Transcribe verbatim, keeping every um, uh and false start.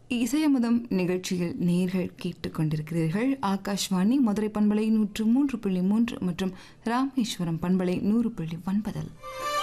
இசையமுதம் நிகழ்ச்சியில் நேர்கள் கேட்டுக்கொண்டிருக்கிறீர்கள். ஆகாஷ்வாணி மதுரை பண்பலை நூற்று மூன்று புள்ளி மூன்று மற்றும் ராமேஸ்வரம் பண்பலை நூறு புள்ளி ஒன்பதில்